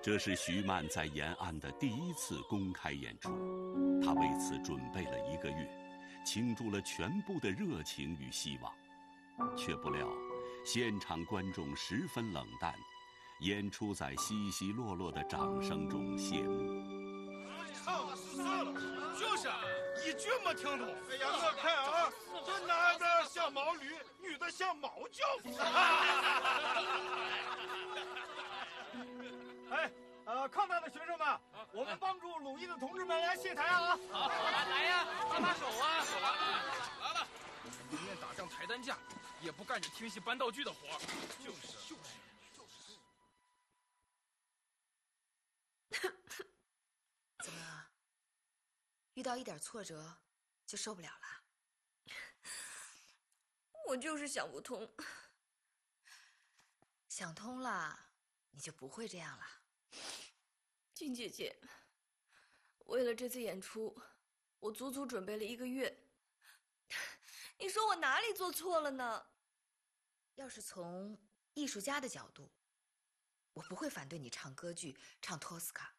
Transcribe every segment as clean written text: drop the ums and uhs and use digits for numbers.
这是徐曼在延安的第一次公开演出，他为此准备了1个月，倾注了全部的热情与希望，却不料现场观众十分冷淡，演出在稀稀落落的掌声中谢幕。 就是一句没听懂。哎呀，我看啊，这男的像毛驴，女的像毛教夫。哎，抗战的学生们，我们帮助鲁豫的同志们来卸台啊！ 好，来呀，搭把手啊！来了，宁愿打仗抬担架，也不干这听戏搬道具的活。就是。 怎么，遇到一点挫折就受不了了？ 我就是想不通。 想通了，你就不会这样了。 静姐姐，为了这次演出，我足足准备了1个月。你说我哪里做错了呢？ 要是从艺术家的角度，我不会反对你唱歌剧，唱托斯卡。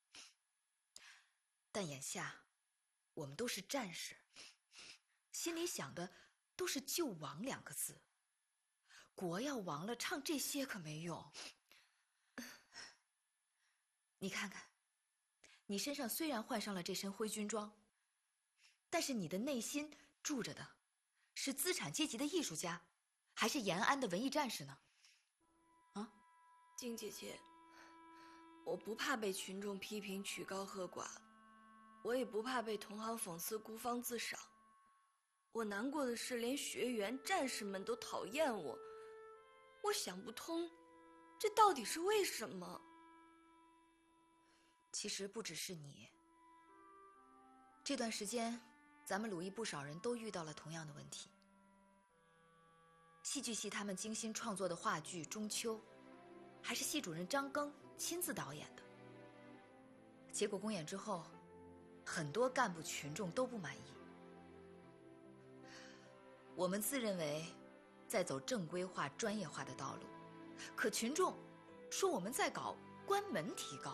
但眼下，我们都是战士，心里想的都是救亡2个字。国要亡了，唱这些可没用。你看看，你身上虽然换上了这身灰军装，但是你的内心住着的是资产阶级的艺术家，还是延安的文艺战士呢？啊， 静姐姐，我不怕被群众批评曲高和寡，我也不怕被同行讽刺孤芳自赏。我难过的是，连学员、战士们都讨厌我。我想不通，这到底是为什么？ 其实不只是你，这段时间，咱们鲁艺不少人都遇到了同样的问题。戏剧系他们精心创作的话剧《中秋》，还是系主任张庚亲自导演的。结果公演之后，很多干部群众都不满意。我们自认为在走正规化、专业化的道路，可群众说我们在搞关门提高。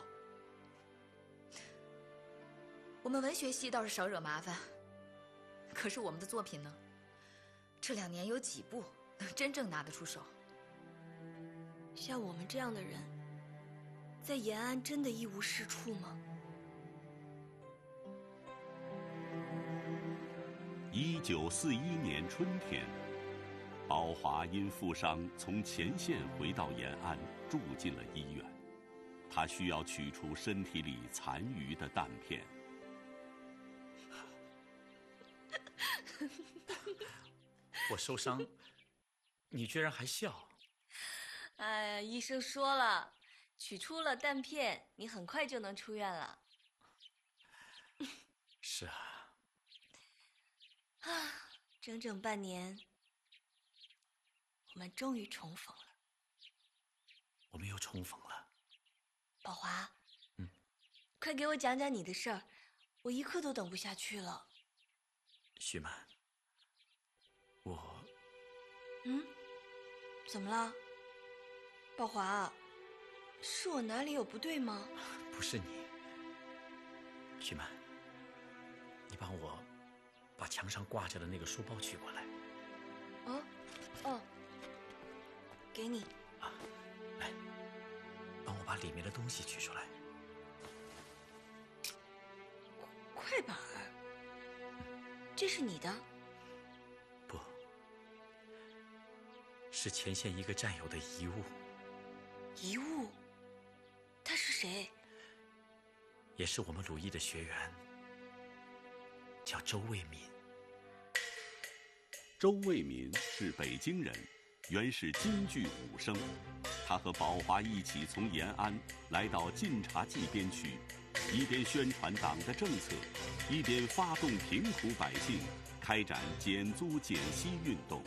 我们文学系倒是少惹麻烦，可是我们的作品呢？这2年有几部能真正拿得出手？ 像我们这样的人，在延安真的一无是处吗 ？1941年春天，宝华因负伤从前线回到延安，住进了医院。他需要取出身体里残余的弹片。 我受伤，你居然还笑？ 哎呀，医生说了，取出了弹片，你很快就能出院了。 是啊。 整整半年，我们终于重逢了。 我们又重逢了。 宝华，快给我讲讲你的事儿，我一刻都等不下去了。 徐曼，我…… 怎么了？宝华，是我哪里有不对吗？ 不是你，徐曼，你帮我把墙上挂着的那个书包取过来。 给你。 来，帮我把里面的东西取出来。 快板儿，这是你的？ 不，是前线一个战友的遗物。 遗物？他是谁？ 也是我们鲁艺的学员，叫周卫民。 周卫民是北京人，原是京剧武生。他和宝华一起从延安来到晋察冀边区，一边宣传党的政策，一边发动贫苦百姓，开展减租减息运动。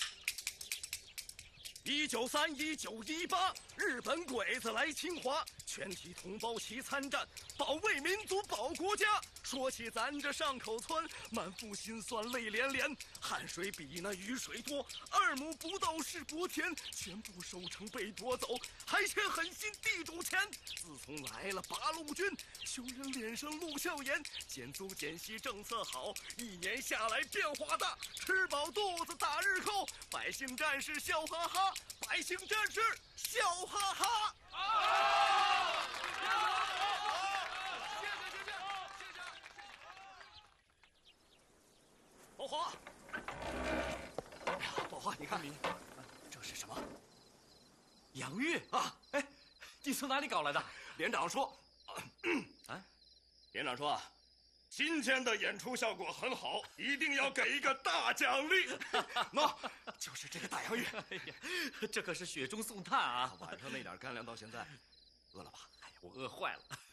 1931、1918，日本鬼子来侵华， 全体同胞齐参战，保卫民族，保国家。说起咱这上口村，满腹心酸泪连连，汗水比那雨水多，2亩不到是薄田，全部收成被夺走，还欠狠心地主钱。自从来了八路军，穷人脸上露笑颜，减租减息政策好，1年下来变化大，吃饱肚子打日扣，百姓战士笑哈哈，百姓战士笑哈哈。宝华，哎呀，宝华，你看，这是什么？ 洋芋啊！ 哎，你从哪里搞来的？ 连长说，连长说啊，今天的演出效果很好，一定要给一个大奖励。喏，就是这个大洋芋。 哎呀，这可是雪中送炭啊！ 晚上那点干粮到现在，饿了吧？ 哎呀，我饿坏了。